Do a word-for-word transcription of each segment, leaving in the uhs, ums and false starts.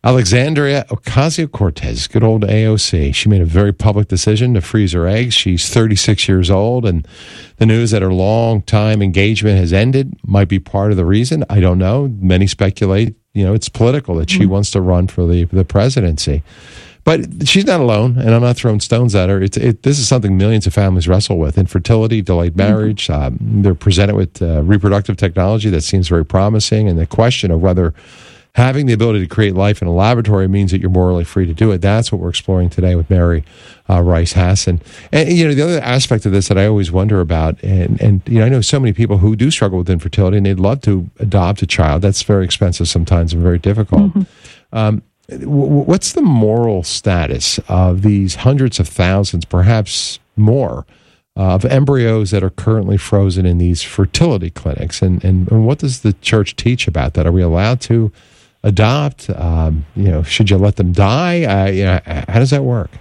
Alexandria Ocasio-Cortez, good old A O C. She made a very public decision to freeze her eggs. She's thirty-six years old, and the news that her long-time engagement has ended might be part of the reason. I don't know. Many speculate, you know, it's political, that she mm-hmm. wants to run for the, the presidency. But she's not alone, and I'm not throwing stones at her. It's, it, this is something millions of families wrestle with. Infertility, delayed marriage. Mm-hmm. Um, they're presented with uh, reproductive technology that seems very promising, and the question of whether having the ability to create life in a laboratory means that you're morally free to do it. That's what we're exploring today with Mary uh, Rice Hasson. And, you know, the other aspect of this that I always wonder about, and, and, you know, I know so many people who do struggle with infertility, and they'd love to adopt a child. That's very expensive sometimes and very difficult. Mm-hmm. Um, w- what's the moral status of these hundreds of thousands, perhaps more, uh, of embryos that are currently frozen in these fertility clinics? And, and, and what does the church teach about that? Are we allowed to adopt? Um, you know, should you let them die? Uh, you know, how does that work?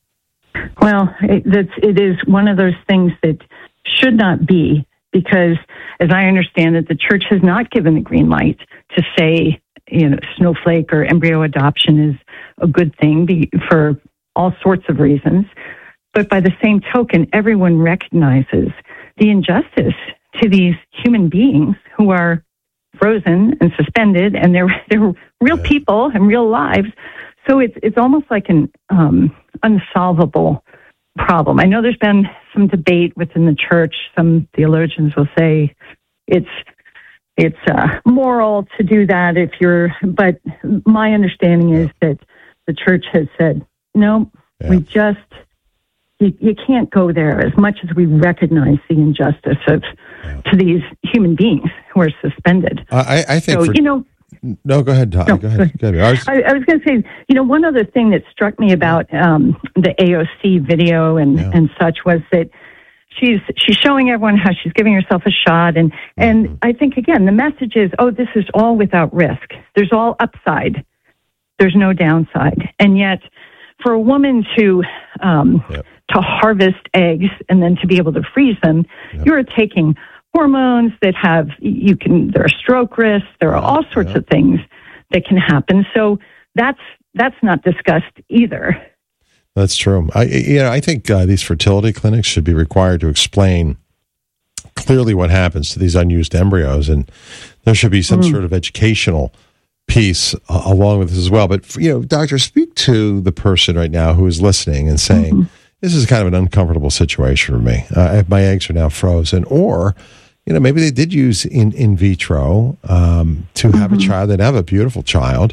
Well, it, that's, it is one of those things that should not be, because as I understand it, the church has not given the green light to say, you know, snowflake or embryo adoption is a good thing be, for all sorts of reasons. But by the same token, everyone recognizes the injustice to these human beings who are frozen and suspended, and they're they're real people and real lives. So it's it's almost like an um, unsolvable problem. I know there's been some debate within the church. Some theologians will say it's it's uh, moral to do that if you're. But my understanding is that the church has said no. Yeah. We just you, you can't go there. As much as we recognize the injustice of yeah. to these human beings who are suspended. I, I think, so, for, you know. No, go ahead, Tom. No, go ahead. Go ahead. I was, I, I was going to say, you know, one other thing that struck me about um, the A O C video and, yeah. and such was that she's she's showing everyone how she's giving herself a shot, and mm-hmm. and I think again the message is, oh, this is all without risk. There's all upside. There's no downside, and yet for a woman to um, yep. to harvest eggs and then to be able to freeze them, yep. you're taking hormones that have, you can, there are stroke risks, there are all sorts yep. of things that can happen. So that's that's not discussed either. That's true. I, you know, I think uh, these fertility clinics should be required to explain clearly what happens to these unused embryos, and there should be some mm. sort of educational piece uh, along with this as well. But, you know, doctor, speak to the person right now who is listening and saying, mm-hmm. this is kind of an uncomfortable situation for me. Uh, my eggs are now frozen. Or, you know, maybe they did use in, in vitro um, to have mm-hmm. a child. They'd have a beautiful child.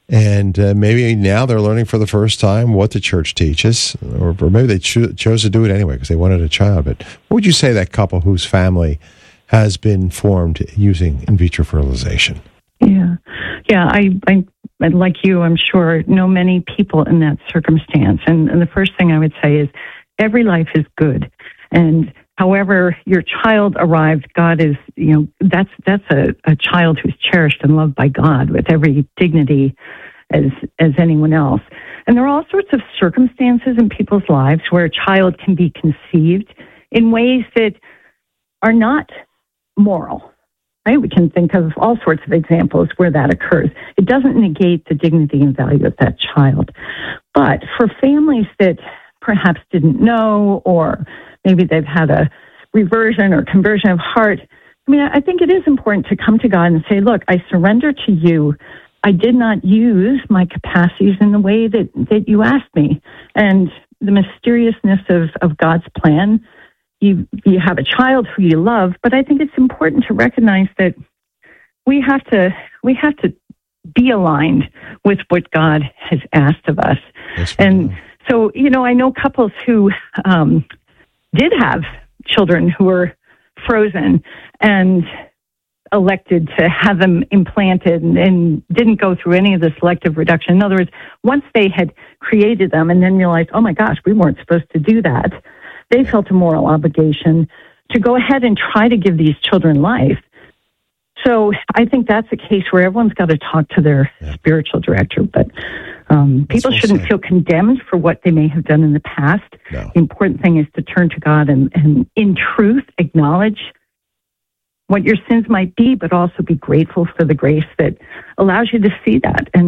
And uh, maybe now they're learning for the first time what the church teaches. Or, or maybe they cho- chose to do it anyway because they wanted a child. But what would you say to that couple whose family has been formed using in vitro fertilization? Yeah. Yeah, I, I, like you, I'm sure, know many people in that circumstance. And, and the first thing I would say is every life is good. And however your child arrived, God is, you know, that's that's a, a child who's cherished and loved by God with every dignity as as anyone else. And there are all sorts of circumstances in people's lives where a child can be conceived in ways that are not moral. Right? We can think of all sorts of examples where that occurs. It doesn't negate the dignity and value of that child. But for families that perhaps didn't know, or maybe they've had a reversion or conversion of heart, I mean, I think it is important to come to God and say, look, I surrender to you. I did not use my capacities in the way that, that you asked me. And the mysteriousness of, of God's plan, You you have a child who you love, but I think it's important to recognize that we have to we have to be aligned with what God has asked of us. And so, you know, I know couples who um, did have children who were frozen and elected to have them implanted and, and didn't go through any of the selective reduction. In other words, once they had created them and then realized, oh my gosh, we weren't supposed to do that, they felt a moral obligation to go ahead and try to give these children life. So I think that's a case where everyone's got to talk to their yeah. spiritual director. But um, people shouldn't say. feel condemned for what they may have done in the past. No. The important thing is to turn to God and, and in truth acknowledge what your sins might be, but also be grateful for the grace that allows you to see that. And